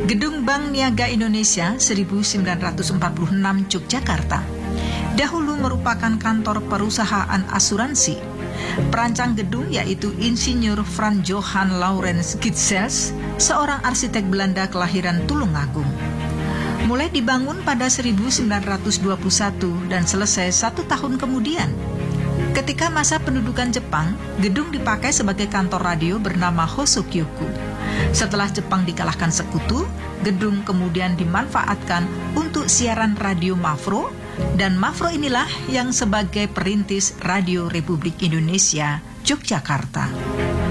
Gedung Bank Niaga Indonesia 1946 Yogyakarta dahulu merupakan kantor perusahaan asuransi. Perancang gedung yaitu Insinyur Frans Johan Laurens Gitzels, seorang arsitek Belanda kelahiran Tulungagung. Mulai dibangun pada 1921 dan selesai 1 tahun kemudian. Ketika masa pendudukan Jepang, gedung dipakai sebagai kantor radio bernama Hosokyoku. Setelah Jepang dikalahkan sekutu, gedung kemudian dimanfaatkan untuk siaran radio Mafro, dan Mafro inilah yang sebagai perintis Radio Republik Indonesia Yogyakarta.